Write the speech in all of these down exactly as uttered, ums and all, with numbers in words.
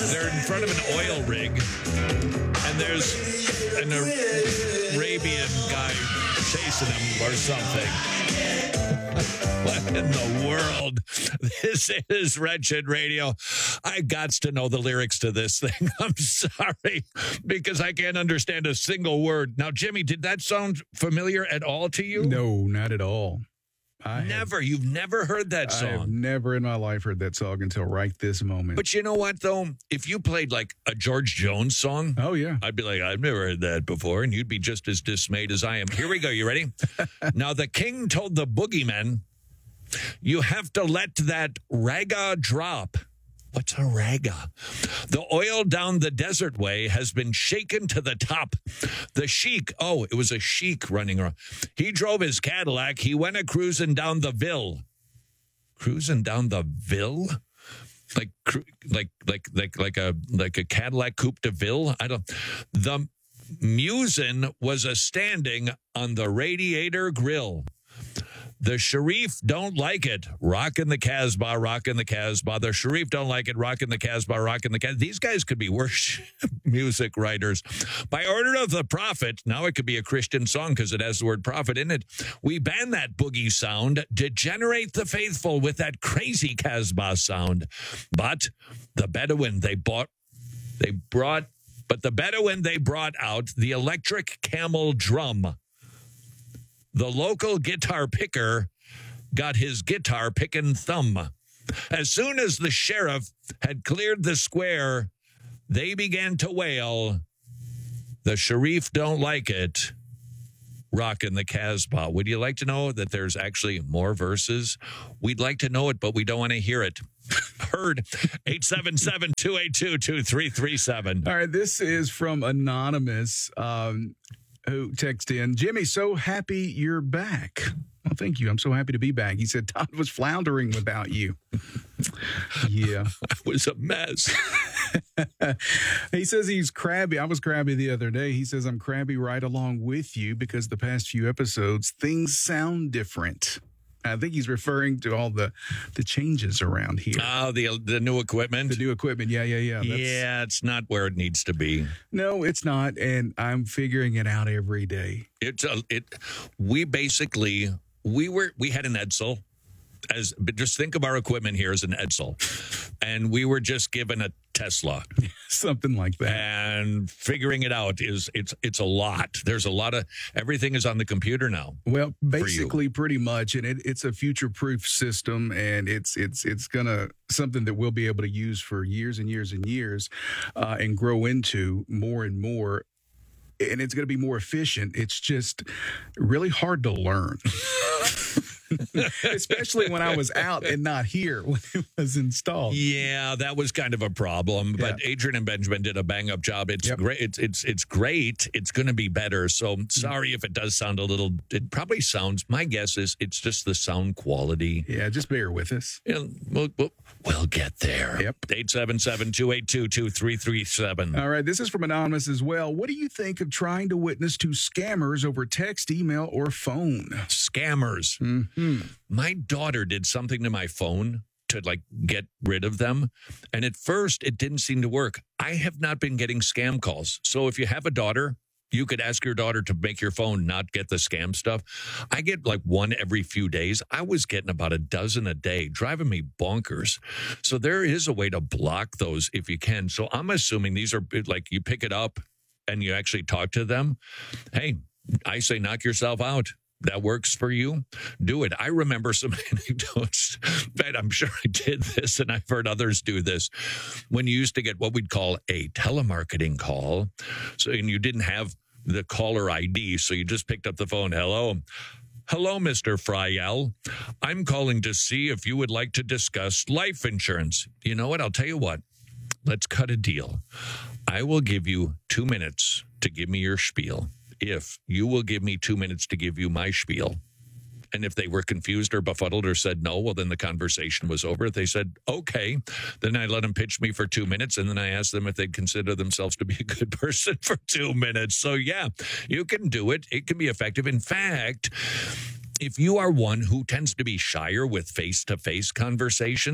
they're in front of an oil rig, and there's an Arabian guy chasing them or something. What in the world? This is Wretched Radio. I got to know the lyrics to this thing. I'm sorry, because I can't understand a single word. Now, Jimmy, did that sound familiar at all to you? No, not at all. I never. Have, You've never heard that song? I have never in my life heard that song until right this moment. But you know what, though? If you played like a George Jones song, oh, yeah, I'd be like, I've never heard that before, and you'd be just as dismayed as I am. Here we go. You ready? Now, the king told the boogeymen, you have to let that raga drop. What's a raga? The oil down the desert way has been shaken to the top. The sheik, oh, it was a sheik running around. He drove his Cadillac. He went a cruising down the Ville. Cruising down the Ville? Like, like, like, like, like a like a Cadillac Coupe de Ville? I don't. The musin was a standing on the radiator grill. The Sharif don't like it. Rockin' the Casbah, rockin' the Casbah. The Sharif don't like it. Rockin' the Casbah, rockin' the Casbah. These guys could be worse music writers. By order of the prophet, now it could be a Christian song because it has the word prophet in it. We ban that boogie sound, degenerate the faithful with that crazy Casbah sound. But the Bedouin, they bought, they brought, but the Bedouin, they brought out the electric camel drum. The local guitar picker got his guitar picking thumb. As soon as the sheriff had cleared the square, they began to wail, the Sharif don't like it, rockin' the Casbah. Would you like to know that there's actually more verses? We'd like to know it, but we don't want to hear it. Heard. eight seven seven, two eight two, two three three seven. All right, this is from Anonymous. Um Who texted in, Jimmy, so happy you're back. Well, thank you. I'm so happy to be back. He said, Todd was floundering without you. Yeah. I was a mess. He says he's crabby. I was crabby the other day. He says, I'm crabby right along with you because the past few episodes, things sound different. I think he's referring to all the, the changes around here. Oh, the the new equipment? The new equipment, yeah, yeah, yeah. That's, yeah, it's not where it needs to be. No, it's not, and I'm figuring it out every day. It's a, it. We basically, we were, we had an Edsel. As, but just think of our equipment here as an Edsel. And we were just given a Tesla. Something like that. And figuring it out is, it's it's a lot. There's a lot of, everything is on the computer now. Well, basically pretty much. And it, it's a future-proof system, and it's it's it's going to, something that we'll be able to use for years and years and years uh, and grow into more and more. And it's going to be more efficient. It's just really hard to learn. Especially when I was out and not here when it was installed. Yeah, that was kind of a problem. But yeah. Adrian and Benjamin did a bang-up job. It's yep. great. It's it's it's great. It's going to be better. So sorry if it does sound a little. It probably sounds. My guess is it's just the sound quality. Yeah, just bear with us. Yeah, we'll, we'll, we'll get there. Yep. eight seven seven, two eight two, two three three seven. All right. This is from Anonymous as well. What do you think of trying to witness to scammers over text, email, or phone? Scammers. Mm-hmm. My daughter did something to my phone to like get rid of them. And at first it didn't seem to work. I have not been getting scam calls. So if you have a daughter, you could ask your daughter to make your phone not get the scam stuff. I get like one every few days. I was getting about a dozen a day, driving me bonkers. So there is a way to block those if you can. So I'm assuming these are like you pick it up and you actually talk to them. Hey, I say knock yourself out. That works for you, do it. I remember some anecdotes, but I'm sure I did this and I've heard others do this. When you used to get what we'd call a telemarketing call, so and you didn't have the caller I D, so you just picked up the phone. Hello. Hello, Mister Fryell. I'm calling to see if you would like to discuss life insurance. You know what? I'll tell you what. Let's cut a deal. I will give you two minutes to give me your spiel. If you will give me two minutes to give you my spiel. And if they were confused or befuddled or said no, well, then the conversation was over. If they said, okay, then I let them pitch me for two minutes. And then I asked them if they'd consider themselves to be a good person for two minutes. So, yeah, you can do it. It can be effective. In fact, if you are one who tends to be shyer with face-to-face conversations,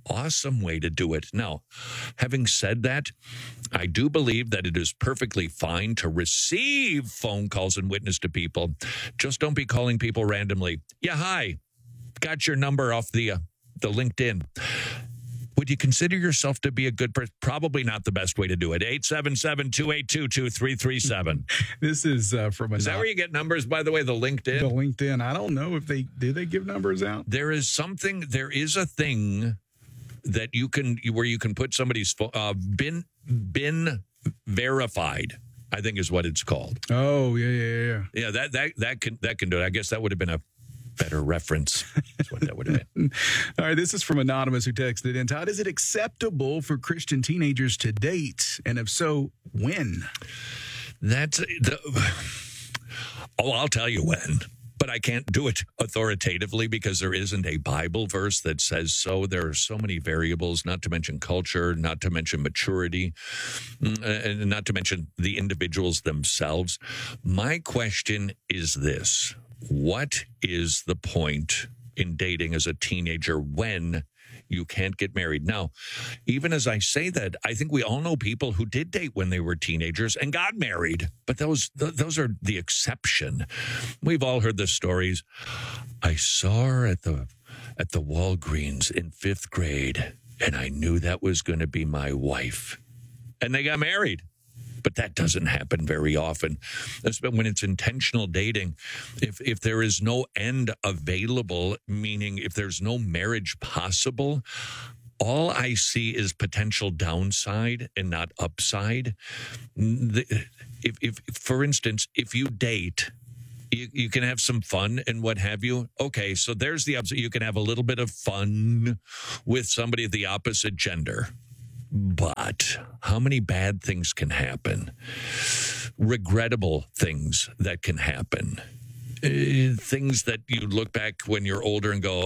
awesome way to do it. Now, having said that, I do believe that it is perfectly fine to receive phone calls and witness to people. Just don't be calling people randomly. Yeah, hi. Got your number off the uh, the LinkedIn. Would you consider yourself to be a good person? Probably not the best way to do it. eight seven seven, two eight two, two three three seven. This is uh, from a. Is that where you get numbers, by the way, the LinkedIn? The LinkedIn. I don't know if they, do they give numbers out? There is something, there is a thing that you can, where you can put somebody's, uh, been, been verified, I think is what it's called. Oh, yeah, yeah, yeah. Yeah, that, that, that can, that can do it. I guess that would have been a better reference. That's what that would have been. All right, this is from Anonymous who texted in. Todd, is it acceptable for Christian teenagers to date? And if so, when? That's the, oh, I'll tell you when. But I can't do it authoritatively because there isn't a Bible verse that says so. There are so many variables, not to mention culture, not to mention maturity, and not to mention the individuals themselves. My question is this. What is the point in dating as a teenager when you can't get married? Now, even as I say that, I think we all know people who did date when they were teenagers and got married, but those th- those are the exception. We've all heard the stories. I saw her at the at the Walgreens in fifth grade, and I knew that was going to be my wife, and they got married. But that doesn't happen very often. That's when it's intentional dating. If if there is no end available, meaning if there's no marriage possible, all I see is potential downside and not upside. If, if for instance, if you date, You, you can have some fun and what have you. Okay, so there's the upside. You can have a little bit of fun with somebody of the opposite gender. But how many bad things can happen? Regrettable things that can happen. Uh, things that you look back when you're older and go,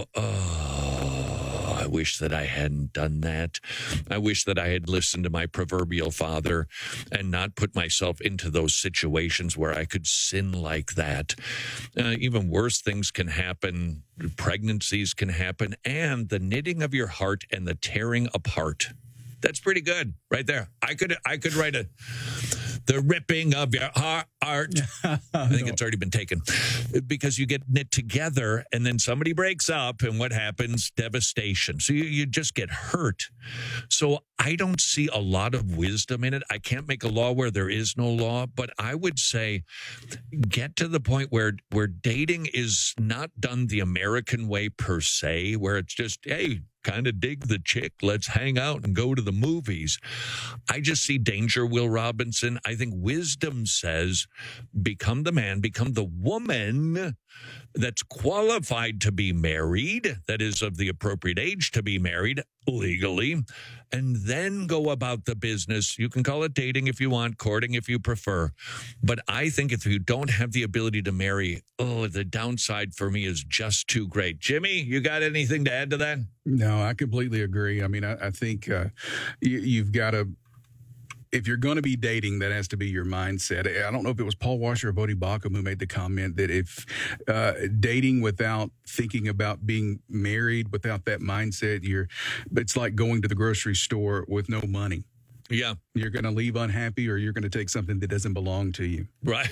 oh, I wish that I hadn't done that. I wish that I had listened to my proverbial father and not put myself into those situations where I could sin like that. Uh, even worse things can happen. Pregnancies can happen. And the knitting of your heart and the tearing apart. That's pretty good right there. I could I could write a the ripping of your heart. I think it's already been taken because you get knit together and then somebody breaks up and what happens? Devastation. So you, you just get hurt. So I don't see a lot of wisdom in it. I can't make a law where there is no law, but I would say get to the point where where dating is not done the American way per se, where it's just, hey, kind of dig the chick. Let's hang out and go to the movies. I just see danger, Will Robinson. I think wisdom says become the man, become the woman that's qualified to be married, that is of the appropriate age to be married legally, and then go about the business. You can call it dating if you want, courting if you prefer. But I think if you don't have the ability to marry, oh, the downside for me is just too great. Jimmy, you got anything to add to that? No, I completely agree. I mean, I, I think uh, you, you've got to, if you're going to be dating, that has to be your mindset. I don't know if it was Paul Washer or Bodhi Bacham who made the comment that if uh, dating without thinking about being married, without that mindset, you're, it's like going to the grocery store with no money. Yeah. You're going to leave unhappy or you're going to take something that doesn't belong to you. Right.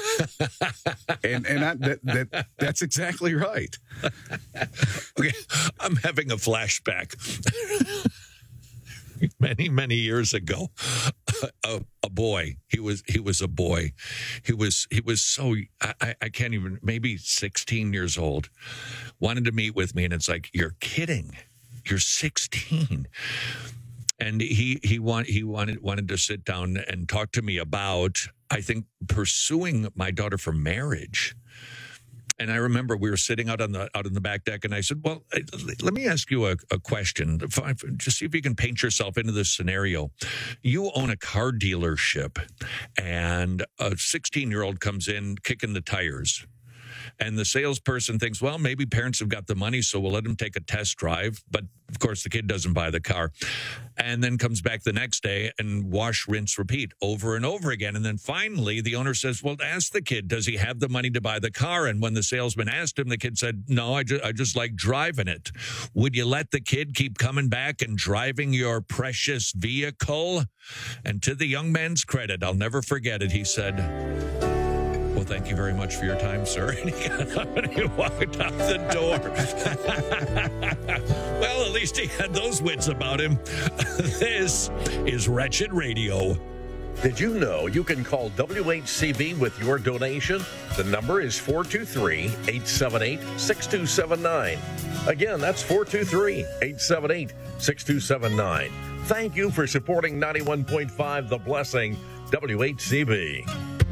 and and I, that, that that's exactly right. Okay. I'm having a flashback. Many, many years ago, a, a boy, he was, he was a boy. He was, he was so, I, I can't even, maybe sixteen years old, wanted to meet with me. And it's like, you're kidding. You're sixteen. And he, he want, he wanted, wanted to sit down and talk to me about, I think, pursuing my daughter for marriage. And I remember we were sitting out on the out on the back deck, and I said, well, let me ask you a, a question. Just see if you can paint yourself into this scenario. You own a car dealership, and a sixteen-year-old comes in kicking the tires. And the salesperson thinks, well, maybe parents have got the money, so we'll let them take a test drive. But of course, the kid doesn't buy the car. And then comes back the next day and wash, rinse, repeat over and over again. And then finally, the owner says, well, ask the kid, does he have the money to buy the car? And when the salesman asked him, the kid said, no, I just, I just like driving it. Would you let the kid keep coming back and driving your precious vehicle? And to the young man's credit, I'll never forget it, he said, well, thank you very much for your time, sir. And he got up and he walked out the door. Well, at least he had those wits about him. This is Wretched Radio. Did you know you can call W H C B with your donation? The number is four two three, eight seven eight, six two seven nine. Again, that's four two three, eight seven eight, six two seven nine. Thank you for supporting ninety-one point five The Blessing, W H C B.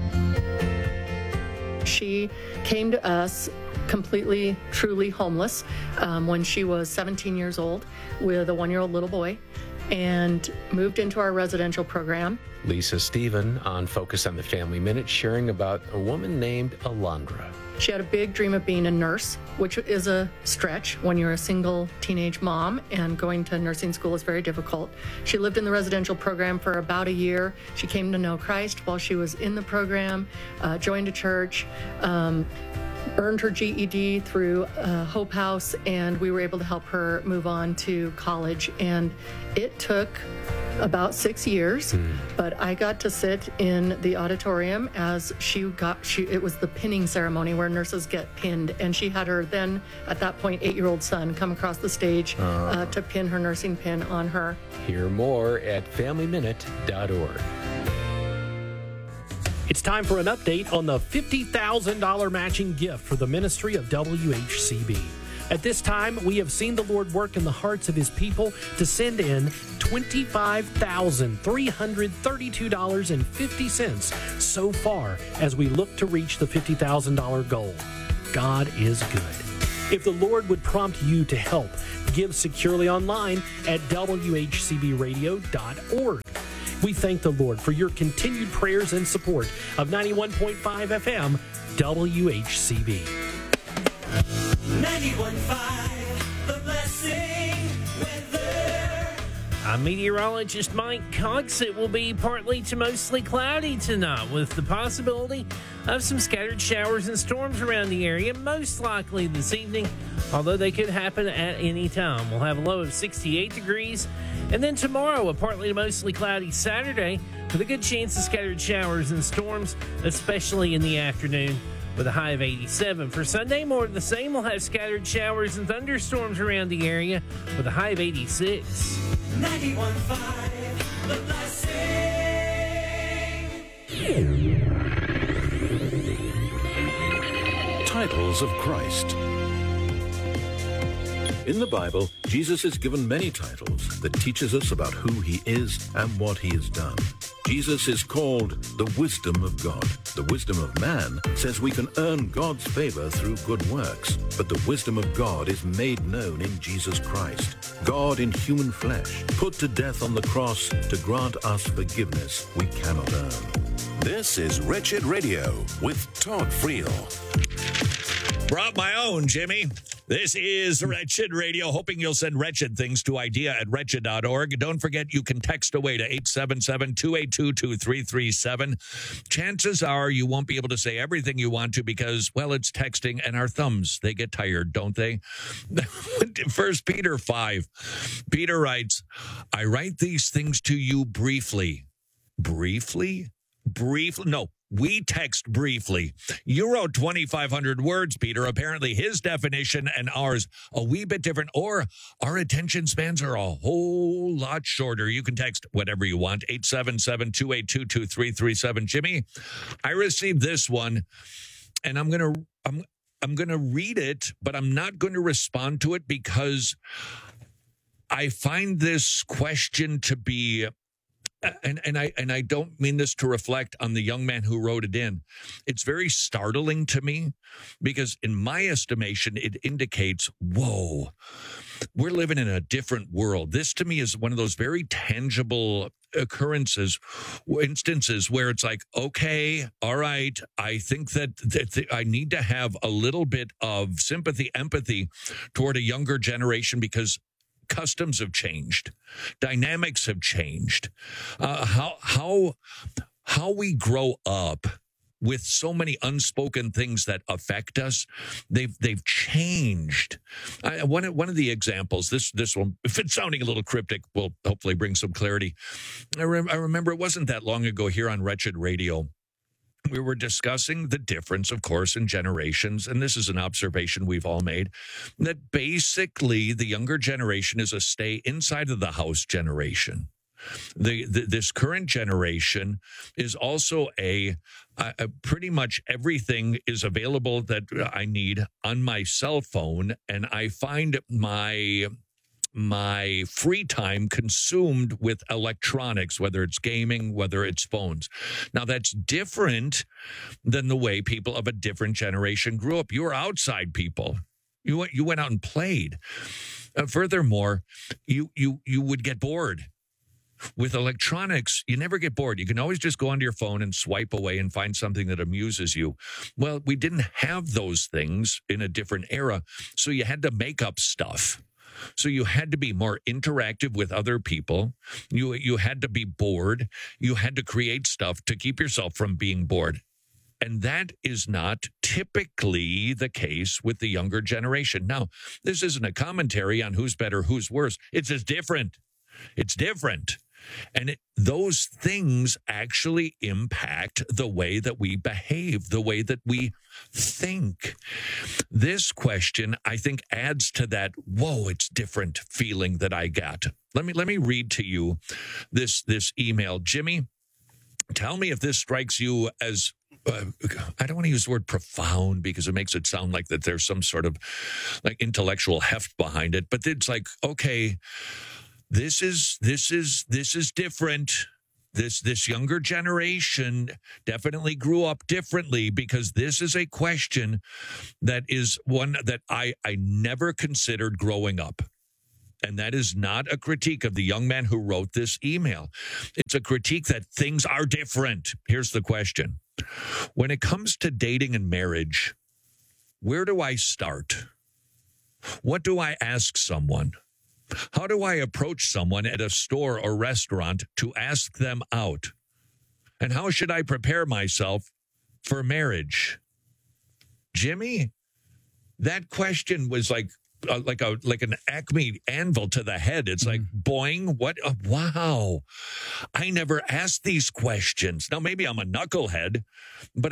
She came to us completely, truly homeless um, when she was seventeen years old with a one-year-old little boy and moved into our residential program. Lisa Stephen on Focus on the Family Minute sharing about a woman named Alondra. She had a big dream of being a nurse, which is a stretch when you're a single teenage mom, and going to nursing school is very difficult. She lived in the residential program for about a year. She came to know Christ while she was in the program, uh, joined a church, um, earned her G E D through uh, Hope House, and we were able to help her move on to college. And it took about six years, mm. but I got to sit in the auditorium as she got, she, it was the pinning ceremony where nurses get pinned, and she had her then, at that point, eight-year-old son come across the stage uh. Uh, to pin her nursing pin on her. Hear more at family minute dot org. It's time for an update on the fifty thousand dollars matching gift for the ministry of W H C B. At this time, we have seen the Lord work in the hearts of his people to send in twenty-five thousand three hundred thirty-two dollars and fifty cents so far as we look to reach the fifty thousand dollars goal. God is good. If the Lord would prompt you to help, give securely online at W H C B radio dot org. We thank the Lord for your continued prayers and support of ninety-one point five F M W H C B. ninety-one point five, The Blessing weather. I'm meteorologist Mike Cox. It will be partly to mostly cloudy tonight with the possibility of some scattered showers and storms around the area, most likely this evening, although they could happen at any time. We'll have a low of sixty-eight degrees. And then tomorrow, a partly to mostly cloudy Saturday with a good chance of scattered showers and storms, especially in the afternoon, with a high of eighty-seven. For Sunday, more of the same. We'll have scattered showers and thunderstorms around the area with a high of eighty-six. ninety-one point five, The Blessing. Titles of Christ. In the Bible, Jesus is given many titles that teaches us about who he is and what he has done. Jesus is called the wisdom of God. The wisdom of man says we can earn God's favor through good works, but the wisdom of God is made known in Jesus Christ. God in human flesh, put to death on the cross to grant us forgiveness we cannot earn. This is Wretched Radio with Todd Friel. Brought my own, Jimmy. This is Wretched Radio, hoping you'll send wretched things to idea at wretched dot org. Don't forget you can text away to eight seven seven, two eight two, two three three seven. Chances are you won't be able to say everything you want to because, well, it's texting and our thumbs, they get tired, don't they? First Peter five. Peter writes, I write these things to you briefly. Briefly? Briefly? No. We text briefly. You wrote twenty-five hundred words, Peter. Apparently his definition and ours a wee bit different, or our attention spans are a whole lot shorter. You can text whatever you want, eight seven seven, two eight two, two three three seven. Jimmy, I received this one, and I'm going to I'm I'm going to read it, but I'm not going to respond to it because I find this question to be And and I and I don't mean this to reflect on the young man who wrote it in. It's very startling to me because in my estimation, it indicates, whoa, we're living in a different world. This to me is one of those very tangible occurrences, instances where it's like, okay, all right, I think that, that I need to have a little bit of sympathy, empathy toward a younger generation because customs have changed, dynamics have changed. Uh, how how how we grow up with so many unspoken things that affect us, they've they've changed. I, one of- one of the examples, this this one, if it's sounding a little cryptic, will hopefully bring some clarity. I, rem- I remember it wasn't that long ago here on Wretched Radio. We were discussing the difference, of course, in generations, and this is an observation we've all made, that basically the younger generation is a stay inside of the house generation. The, the this current generation is also a, a, a pretty much everything is available that I need on my cell phone, and I find my my free time consumed with electronics, whether it's gaming, whether it's phones. Now, that's different than the way people of a different generation grew up. You were outside people. You went, you went out and played. Uh, furthermore, you you you would get bored. With electronics, you never get bored. You can always just go onto your phone and swipe away and find something that amuses you. Well, we didn't have those things in a different era, so you had to make up stuff. So you had to be more interactive with other people. You you had to be bored. You had to create stuff to keep yourself from being bored. And that is not typically the case with the younger generation. Now, this isn't a commentary on who's better, who's worse. It's just different. It's different. And it, those things actually impact the way that we behave, the way that we think. This question, I think, adds to that, whoa, it's different feeling that I got. Let me let me read to you this, this email. Jimmy, tell me if this strikes you as, uh, I don't want to use the word profound because it makes it sound like that there's some sort of like intellectual heft behind it. But it's like, okay, This is this is this is different. This this younger generation definitely grew up differently because this is a question that is one that I, I never considered growing up. And that is not a critique of the young man who wrote this email. It's a critique that things are different. Here's the question. When it comes to dating and marriage, where do I start? What do I ask someone? How do I approach someone at a store or restaurant to ask them out? And how should I prepare myself for marriage? Jimmy, that question was like uh, like a like an Acme anvil to the head. It's like, boing, what? Uh, wow. I never asked these questions. Now, maybe I'm a knucklehead, but